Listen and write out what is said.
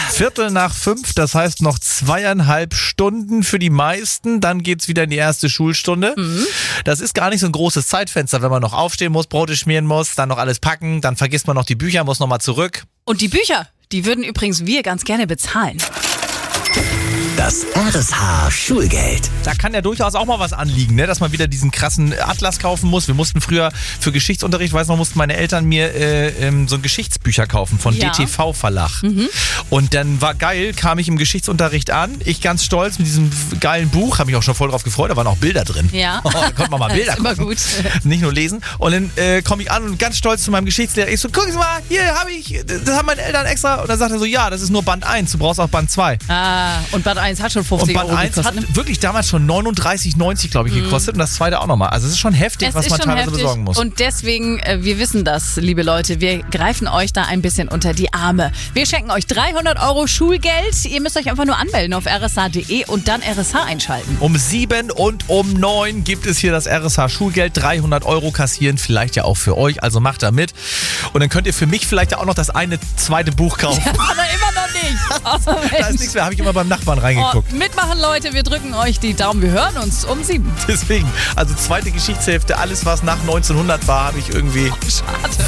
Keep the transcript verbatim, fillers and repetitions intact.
Viertel nach fünf, das heißt noch zweieinhalb Stunden für die meisten. Dann geht's wieder in die erste Schulstunde. Mhm. Das ist gar nicht so ein großes Zeitfenster, wenn man noch aufstehen muss, Brote schmieren muss, dann noch alles packen, dann vergisst man noch die Bücher, muss nochmal zurück. Und die Bücher, die würden übrigens wir ganz gerne bezahlen. Das R S H-Schulgeld. Da kann ja durchaus auch mal was anliegen, ne? Dass man wieder diesen krassen Atlas kaufen muss. Wir mussten früher für Geschichtsunterricht, weiß noch, mussten meine Eltern mir äh, ähm, so ein Geschichtsbücher kaufen von Ja. D T V-Verlag. Mhm. Und dann war geil, kam ich im Geschichtsunterricht an. Ich ganz stolz mit diesem geilen Buch, habe mich auch schon voll drauf gefreut, da waren auch Bilder drin. Ja. Oh, da konnte man mal Bilder ist immer gucken. gut. Nicht nur lesen. Und dann äh, komme ich an und ganz stolz zu meinem Geschichtslehrer. Ich so, gucken Sie mal, hier habe ich, das haben meine Eltern extra. Und dann sagt er so, ja, das ist nur Band eins, du brauchst auch Band zwei. Ah, und Band eins hat schon Und fünfzig Band Euro eins gekostet, hat ne? wirklich damals schon neununddreißig neunzig, glaube ich, gekostet. Und das zweite auch nochmal. Also es ist schon heftig, Es was ist man schon teilweise heftig. besorgen muss. Und deswegen, äh, wir wissen das, liebe Leute, wir greifen euch da ein bisschen unter die Arme. Wir schenken euch dreihundert Euro Schulgeld. Ihr müsst euch einfach nur anmelden auf r s h punkt d e und dann R S H einschalten. Um sieben und um neun gibt es hier das R S H-Schulgeld. dreihundert Euro kassieren, vielleicht ja auch für euch. Also macht da mit. Und dann könnt ihr für mich vielleicht ja auch noch das eine zweite Buch kaufen. Aber immer noch nicht. Oh, Da ist nichts mehr, habe ich immer beim Nachbarn reingeguckt. Oh, mitmachen, Leute, wir drücken euch die Daumen. Wir hören uns um sieben. Deswegen, also zweite Geschichtshälfte, alles was nach neunzehnhundert war, habe ich irgendwie Schade.